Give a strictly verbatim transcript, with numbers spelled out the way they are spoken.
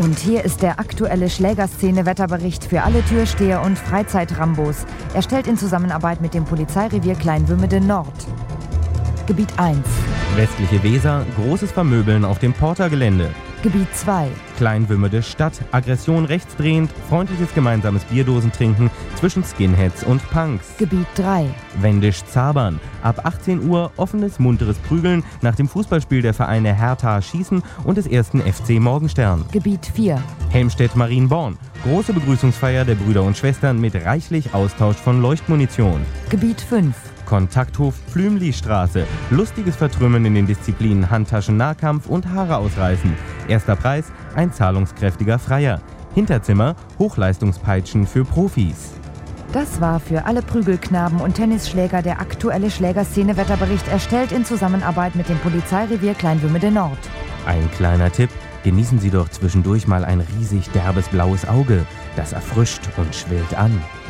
Und hier ist der aktuelle Schlägerszene-Wetterbericht für alle Türsteher und Freizeitrambos, erstellt in Zusammenarbeit mit dem Polizeirevier Kleinwümmede Nord. Gebiet eins. Westliche Weser, großes Vermöbeln auf dem Portergelände. Gebiet zwei. Kleinwümmede Stadt, Aggression rechtsdrehend, freundliches gemeinsames Bierdosentrinken zwischen Skinheads und Punks. Gebiet drei. Wendisch-Zabern, ab achtzehn Uhr offenes, munteres Prügeln nach dem Fußballspiel der Vereine Hertha Schießen und des ersten F C Morgenstern. Gebiet vier. Helmstedt-Marienborn, große Begrüßungsfeier der Brüder und Schwestern mit reichlich Austausch von Leuchtmunition. Gebiet fünf. Kontakthof Flümli-Straße, lustiges Vertrümmern in den Disziplinen Handtaschen-Nahkampf und Haare ausreißen. Erster Preis, ein zahlungskräftiger Freier. Hinterzimmer, Hochleistungspeitschen für Profis. Das war für alle Prügelknaben und Tennisschläger der aktuelle Schlägerszene-Wetterbericht, erstellt in Zusammenarbeit mit dem Polizeirevier Kleinwümmede Nord. Ein kleiner Tipp, genießen Sie doch zwischendurch mal ein riesig derbes blaues Auge. Das erfrischt und schwillt an.